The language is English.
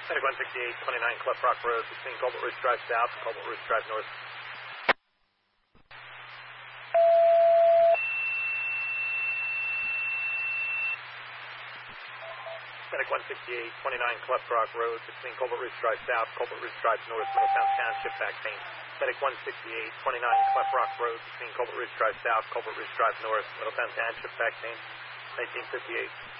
Medic 168, 29 Cleft Rock Road between Colbert Ridge Drive South and Colbert Ridge Drive North. Medic 168, 29 Cleft Rock Road between Colbert Ridge Drive South, Colbert Ridge Drive North, Middletown Township, back pain. Medic 168, 29 Cleft Rock Road between Colbert Ridge Drive South, Colbert Ridge Drive North, Middletown Township, back pain, 1958.